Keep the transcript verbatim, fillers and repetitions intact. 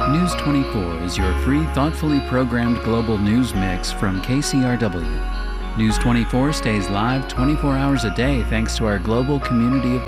News twenty-four is your free, thoughtfully programmed global news mix from K C R W. News twenty-four stays live twenty-four hours a day thanks to our global community of